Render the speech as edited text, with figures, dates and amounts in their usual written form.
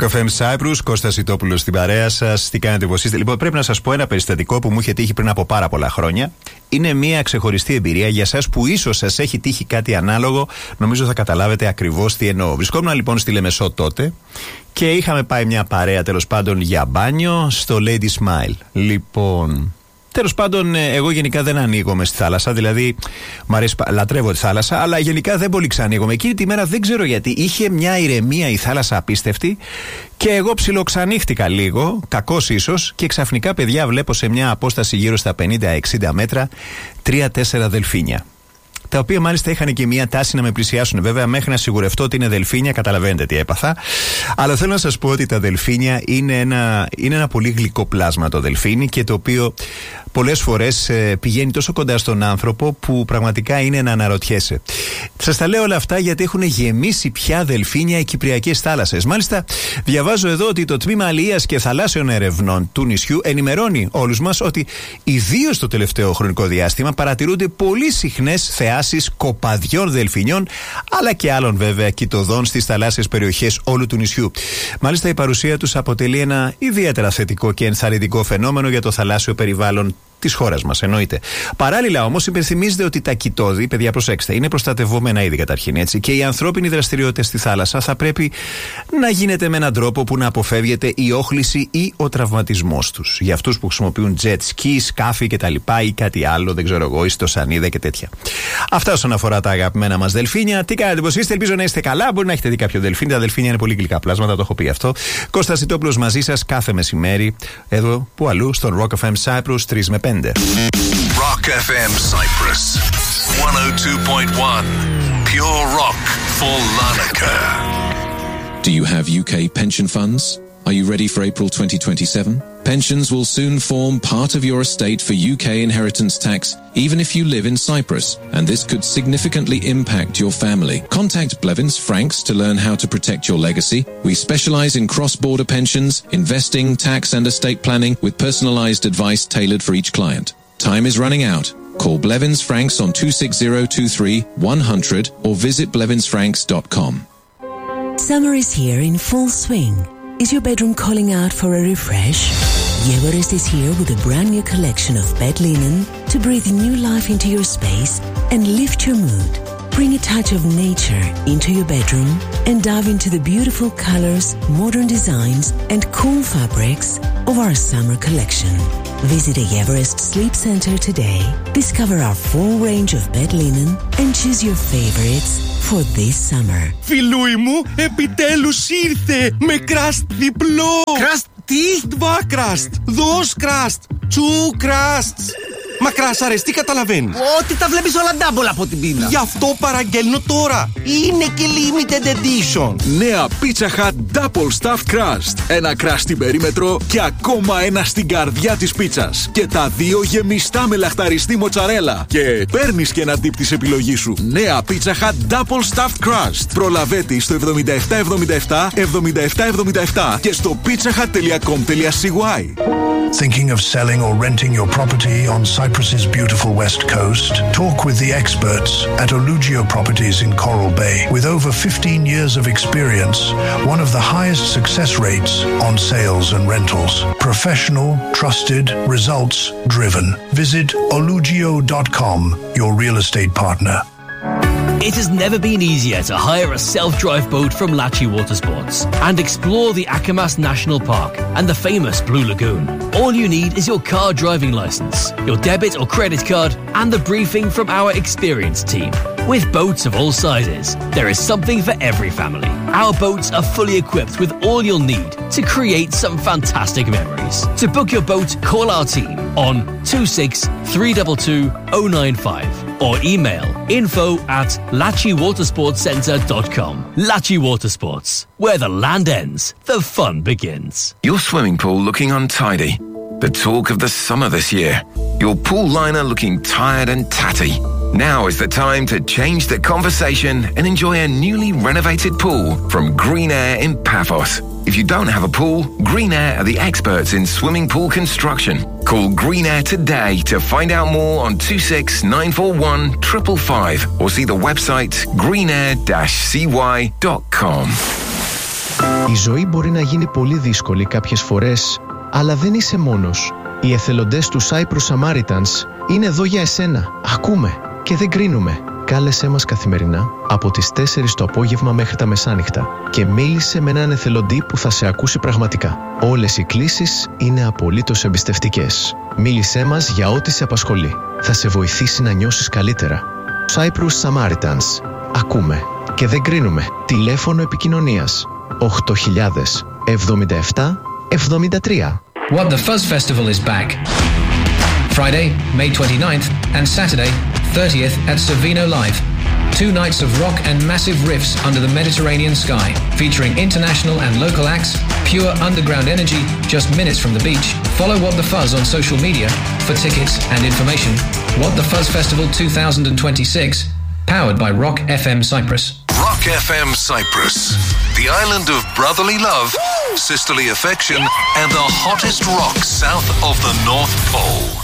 Rock FM Cyprus, Κώστας Ιτόπουλος στην παρέα σας. Τι κάνετε, πώς είστε? Λοιπόν, πρέπει να σας πω ένα περιστατικό που μου είχε τύχει πριν από πάρα πολλά χρόνια. Είναι μια ξεχωριστή εμπειρία για εσάς που ίσως σας έχει τύχει κάτι ανάλογο. Νομίζω θα καταλάβετε ακριβώς τι εννοώ. Βρισκόμουν λοιπόν στη Λεμεσό τότε και είχαμε πάει μια παρέα τέλος πάντων για μπάνιο στο Lady Smile. Λοιπόν. Τέλος πάντων, εγώ γενικά δεν ανοίγομαι στη θάλασσα, δηλαδή μ' αρέσει, λατρεύω τη θάλασσα, αλλά γενικά δεν πολύ ξανοίγομαι. Εκείνη τη μέρα δεν ξέρω γιατί, είχε μια ηρεμία η θάλασσα απίστευτη και εγώ ψιλοξανοίχτηκα λίγο, κακός ίσως, και ξαφνικά, παιδιά, βλέπω σε μια απόσταση γύρω στα 50-60 μέτρα 3-4 δελφίνια. Τα οποία μάλιστα είχαν και μία τάση να με πλησιάσουν. Βέβαια, μέχρι να σιγουρευτώ ότι είναι δελφίνια, καταλαβαίνετε τι έπαθα. Αλλά θέλω να σας πω ότι τα δελφίνια είναι ένα πολύ γλυκό πλάσμα το δελφίνι και το οποίο πολλές φορές πηγαίνει τόσο κοντά στον άνθρωπο που πραγματικά είναι να αναρωτιέσαι. Σας τα λέω όλα αυτά γιατί έχουν γεμίσει πια δελφίνια οι κυπριακές θάλασσες. Μάλιστα, διαβάζω εδώ ότι το Τμήμα Αλληλείας και Θαλάσσιων Ερευνών του νησιού ενημερώνει όλους μας ότι ιδίως το τελευταίο χρονικό διάστημα παρατηρούνται πολύ συχνές θεάσεις κοπαδιών δελφινιών, αλλά και άλλων βέβαια κοιτωδών στις θαλάσσιες περιοχές όλου του νησιού. Μάλιστα, η παρουσία τους αποτελεί ένα ιδιαίτερα θετικό και ενθαρρυντικό φαινόμενο για το θαλάσσιο περιβάλλον της χώρας μας, εννοείται. Παράλληλα όμως, υπενθυμίζεται ότι τα κοιτώδη, παιδιά, προσέξτε, είναι προστατευόμενα είδη καταρχήν, έτσι, και η ανθρώπινη δραστηριότητα στη θάλασσα θα πρέπει να γίνεται με έναν τρόπο που να αποφεύγεται η όχληση ή ο τραυματισμός τους. Για αυτούς που χρησιμοποιούν jet ski, σκάφη κτλ. Ή κάτι άλλο, δεν ξέρω εγώ, ιστοσανίδα και τέτοια. Αυτά όσον αφορά τα αγαπημένα μας δελφίνια. Τι κάνετε, πώς είστε? Ελπίζω να είστε καλά. Μπορεί να έχετε δει κάποιο δελφίνι. Τα δελφίνια είναι πολύ γλυκά πλάσματα, το έχω πει αυτό. Κώστας Ιτόπουλος μαζί σας κάθε μεσημέρι, εδώ που αλλού, στον Rock FM Cyprus 3 με 5. Rock FM Cyprus 102.1 Pure Rock for Larnaca. Do you have UK pension funds? Are you ready for April 2027? Pensions will soon form part of your estate for UK inheritance tax, even if you live in Cyprus, and this could significantly impact your family. Contact Blevins Franks to learn how to protect your legacy. We specialize in cross-border pensions, investing, tax and estate planning with personalized advice tailored for each client. Time is running out. Call Blevins Franks on 26023 100 or visit blevinsfranks.com. Summer is here in full swing. Is your bedroom calling out for a refresh? Everest is here with a brand new collection of bed linen to breathe new life into your space and lift your mood. Bring a touch of nature into your bedroom and dive into the beautiful colors, modern designs and cool fabrics of our summer collection. Visit a Everest Sleep Center today. Discover our full range of bed linen and choose your favorites for this summer. Φιλούι μου, επιτέλους ήρθε με κραστ διπλό. Κραστ τι? Δβα κραστ, δος κραστ, τσου κραστ. Μα κράσαρες, τι καταλαβαίνεις? Ότι τα βλέπεις όλα double από την πίνα. Γι' αυτό παραγγέλνω τώρα. Είναι και limited edition. Νέα Pizza Hut Double Stuffed Crust. Ένα crust στην περίμετρο και ακόμα ένα στην καρδιά της πίτσας. Και τα δύο γεμιστά με λαχταριστή μοτσαρέλα. Και παίρνεις και ένα dip της επιλογής σου. Νέα Pizza Hut Double Stuffed Crust. Προλαβέτη στο 7777 7777 και στο pizzahut.com.cy. Thinking of selling or renting your property on Cyprus's beautiful west coast? Talk with the experts at Olugio Properties in Coral Bay. With over 15 years of experience, one of the highest success rates on sales and rentals. Professional, trusted, results driven. Visit olugio.com, your real estate partner. It has never been easier to hire a self-drive boat from Lachi Watersports and explore the Akamas National Park and the famous Blue Lagoon. All you need is your car driving license, your debit or credit card, and the briefing from our experienced team. With boats of all sizes, there is something for every family. Our boats are fully equipped with all you'll need to create some fantastic memories. To book your boat, call our team on 26 322 095 or email info@lachiwatersportscentre.com. Lachi Watersports, where the land ends, the fun begins. Your swimming pool looking untidy? The talk of the summer this year. Your pool liner looking tired and tatty? Now is the time to change the conversation and enjoy a newly renovated pool from Green Air in Paphos. If you don't have a pool, Green Air are the experts in swimming pool construction. Call Green Air today to find out more on 26941 555 or see the website greenair-cy.com. Η ζωή μπορεί να γίνει πολύ δύσκολη κάποιες φορές, αλλά δεν είσαι μόνος. Οι εθελοντές του Cyprus Samaritans είναι εδώ για εσένα. Ακούμε και δεν κρίνουμε. Κάλεσέ μας καθημερινά από τις 4 το απόγευμα μέχρι τα μεσάνυχτα και μίλησε με έναν εθελοντή που θα σε ακούσει πραγματικά. Όλες οι κλήσεις είναι απολύτως εμπιστευτικές. Μίλησέ μας για ό,τι σε απασχολεί. Θα σε βοηθήσει να νιώσεις καλύτερα. Cyprus Samaritans. Ακούμε και δεν κρίνουμε. Τηλέφωνο επικοινωνίας 8000 77 73. What the Fuzz Festival is back. Friday, May 29th and Saturday, 30th at Savino Live. 2 nights of rock and massive riffs under the Mediterranean sky, featuring international and local acts, pure underground energy just minutes from the beach. Follow What the Fuzz on social media for tickets and information. What the Fuzz Festival 2026, powered by Rock FM Cyprus. Rock FM Cyprus, the island of brotherly love, sisterly affection, and the hottest rock south of the North Pole.